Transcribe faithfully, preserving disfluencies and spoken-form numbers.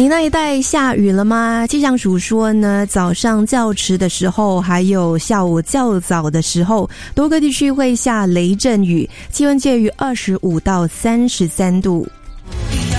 你那一带下雨了吗？气象署说呢，早上较迟的时候还有下午较早的时候，多个地区会下雷阵雨，气温介于二十五到三十三度。